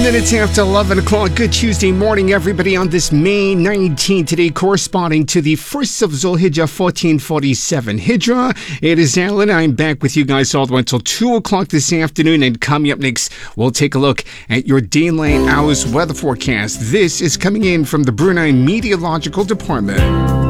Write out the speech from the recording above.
Minutes after 11 o'clock. Good Tuesday morning, everybody, on this May 19th, today corresponding to the 1st of Zulhijjah 1447 Hijrah. It is Alan. I'm back with you guys all the way until 2 o'clock this afternoon. And coming up next, we'll take a look at your daylight hours weather forecast. This is coming in from the Brunei Meteorological Department.